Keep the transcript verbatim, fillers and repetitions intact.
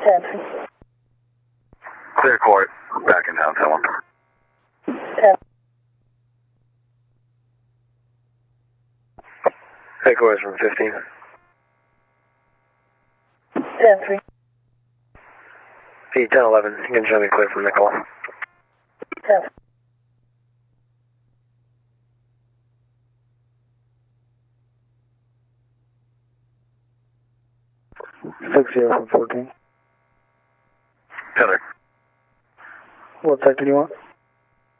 ten. Clear court. Back in town, someone. ten. Headquarters from fifteen. ten three. P ten eleven. You can show me clear from Nicole. ten. six zero from fourteen. Heather. What sector do you want?